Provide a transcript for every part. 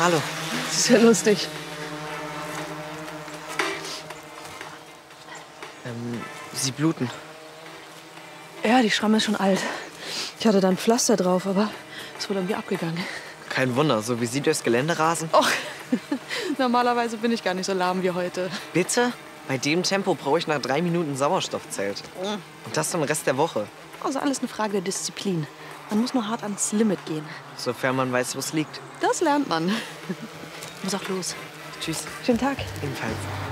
Hallo. Das ist ja lustig. Sie bluten. Ja, die Schramme ist schon alt. Ich hatte da ein Pflaster drauf, aber es wurde irgendwie abgegangen. Kein Wunder, so wie Sie durchs Gelände rasen. Och, normalerweise bin ich gar nicht so lahm wie heute. Bitte? Bei dem Tempo brauche ich nach 3 Minuten ein Sauerstoffzelt. Und das den Rest der Woche. Also alles eine Frage der Disziplin. Man muss nur hart ans Limit gehen. Sofern man weiß, wo es liegt. Das lernt man. Muss auch los. Tschüss. Schönen Tag. Ebenfalls.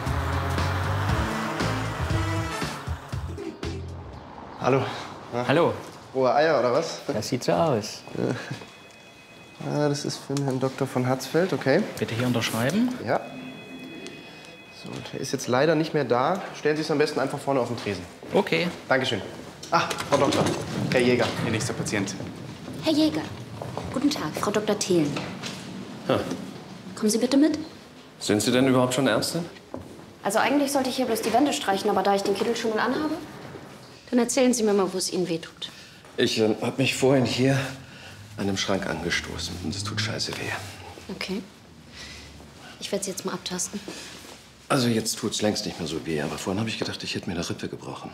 Hallo. Hallo, Rohe Eier, oder was? das sieht so aus. Ah, das ist für den Herrn Dr. von Hatzfeld, okay. Bitte hier unterschreiben. Ja. So, und er ist jetzt leider nicht mehr da. Stellen Sie es am besten einfach vorne auf den Tresen. Okay. Dankeschön. Ach, Frau Doktor. Herr Jäger, Ihr nächster Patient. Herr Jäger, guten Tag, Frau Dr. Thelen. Kommen Sie bitte mit. Sind Sie denn überhaupt schon Ärztin? Also eigentlich sollte ich hier bloß die Wände streichen, aber da ich den Kittel schon mal anhabe, dann erzählen Sie mir mal, wo es Ihnen wehtut. Ich habe mich vorhin hier an einem Schrank angestoßen und es tut scheiße weh. Okay. Ich werde Sie jetzt mal abtasten. Also jetzt tut's längst nicht mehr so weh, aber vorhin habe ich gedacht, ich hätte mir eine Rippe gebrochen.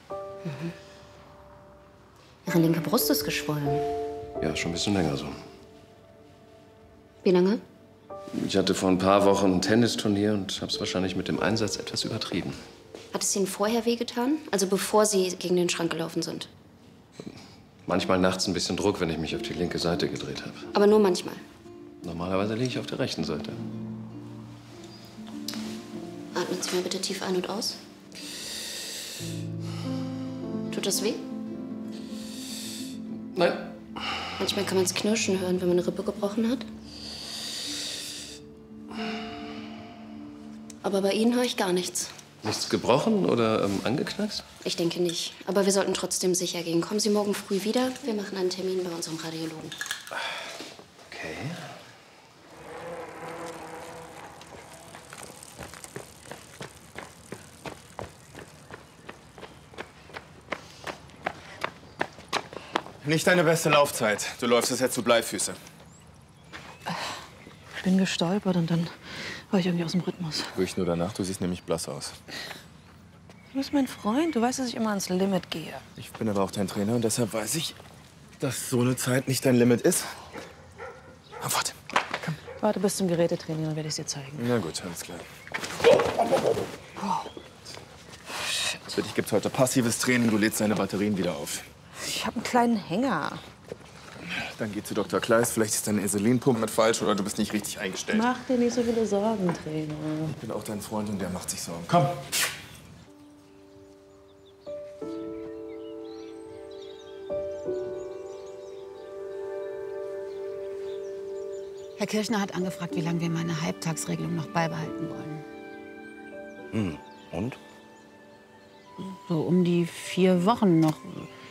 Ihre linke Brust ist geschwollen. Ja, schon ein bisschen länger so. Wie lange? Ich hatte vor ein paar Wochen ein Tennisturnier und habe es wahrscheinlich mit dem Einsatz etwas übertrieben. Hat es Ihnen vorher wehgetan? Also bevor Sie gegen den Schrank gelaufen sind? Manchmal nachts ein bisschen Druck, wenn ich mich auf die linke Seite gedreht habe. Aber nur manchmal. Normalerweise liege ich auf der rechten Seite. Atmen Sie mal bitte tief ein und aus. Tut das weh? Nein. Manchmal kann man es knirschen hören, wenn man eine Rippe gebrochen hat. Aber bei Ihnen höre ich gar nichts. Nichts gebrochen oder angeknackst? Ich denke nicht. Aber wir sollten trotzdem sicher gehen. Kommen Sie morgen früh wieder. Wir machen einen Termin bei unserem Radiologen. Okay. Nicht deine beste Laufzeit. Du läufst es jetzt zu Bleifüße. Ich bin gestolpert und dann war ich irgendwie aus dem Rhythmus. Ruhig nur danach, du siehst nämlich blass aus. Du bist mein Freund. Du weißt, dass ich immer ans Limit gehe. Ich bin aber auch dein Trainer und deshalb weiß ich, dass so eine Zeit nicht dein Limit ist. Na, warte. Warte bis zum Gerätetraining, dann werde ich es dir zeigen. Na gut, alles klar. Für dich gibt's heute passives Training. Du lädst deine Batterien wieder auf. Ich habe einen kleinen Hänger. Dann geh zu Dr. Kleist. Vielleicht ist deine Insulinpumpe mit falsch oder du bist nicht richtig eingestellt. Mach dir nicht so viele Sorgen, Trainer. Ich bin auch dein Freund und der macht sich Sorgen. Komm. Herr Kirchner hat angefragt, wie lange wir meine Halbtagsregelung noch beibehalten wollen. Und? So um die 4 Wochen noch.